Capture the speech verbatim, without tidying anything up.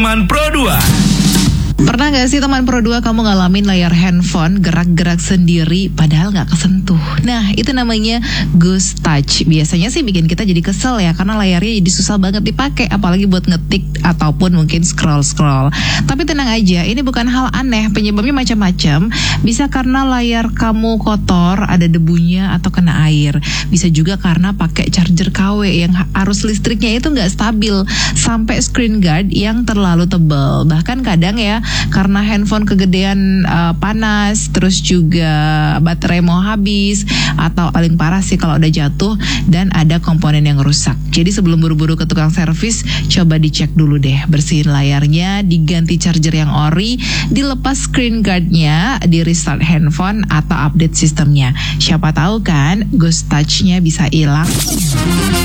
teman Pro dua. Pernah gak sih teman Pro dua kamu ngalamin layar handphone gerak-gerak sendiri padahal gak kesentuh? Nah, itu namanya Ghost Touch. Biasanya sih bikin kita jadi kesel ya, karena layarnya jadi susah banget dipakai, apalagi buat ngetik ataupun mungkin scroll-scroll. Tapi tenang aja, ini bukan hal aneh. Penyebabnya macam-macam. Bisa karena layar kamu kotor, ada debunya atau kena air. Bisa juga karena pakai charger K W yang arus listriknya itu gak stabil, sampai screen guard yang terlalu tebal. Bahkan kadang ya, karena handphone kegedean uh, panas, terus juga baterai mau habis, atau paling parah sih kalau udah jatuh dan ada komponen yang rusak. Jadi sebelum buru-buru ke tukang servis, coba dicek dulu deh, bersihin layarnya, diganti charger yang ori, dilepas screen guardnya, di restart handphone atau update sistemnya. Siapa tahu kan Ghost Touch-nya bisa hilang.